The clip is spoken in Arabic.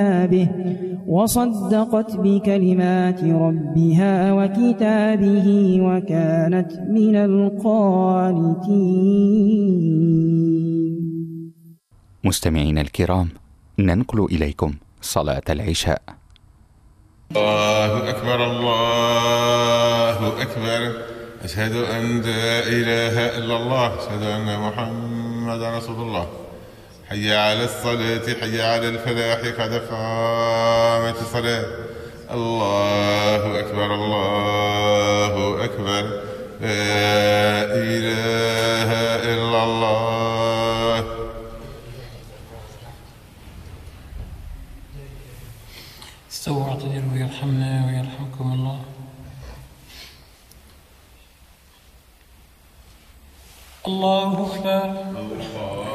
به وصدقت بكلمات ربها وكتابه وكانت من القانتين. مستمعينا الكرام، ننقل إليكم صلاة العشاء. الله أكبر الله أكبر، أشهد أن لا إله إلا الله، أشهد أن محمدا رسول الله. حي على الصلاة، حي على الفلاح، قد قامت الصلاة. الله أكبر الله أكبر، لا إله إلا الله. استووا اعتدلوا يرحمنا ويرحمكم الله. الله أكبر.